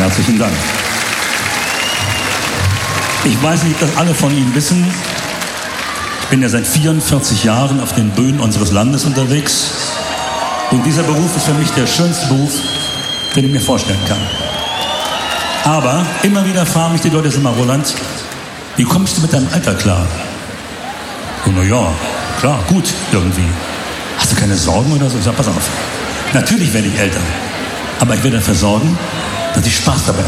Herzlichen Dank. Ich weiß nicht, ob das alle von Ihnen wissen. Ich bin ja seit 44 Jahren auf den Bühnen unseres Landes unterwegs. Und dieser Beruf ist für mich der schönste Beruf, den ich mir vorstellen kann. Aber immer wieder fragen mich die Leute, sag mal, Roland, wie kommst du mit deinem Alter klar? Und na ja, klar, gut, irgendwie. Hast du keine Sorgen oder so? Ich sag, pass auf. Natürlich werde ich älter. Aber ich werde dafür sorgen, dass ich Spaß dabei habe.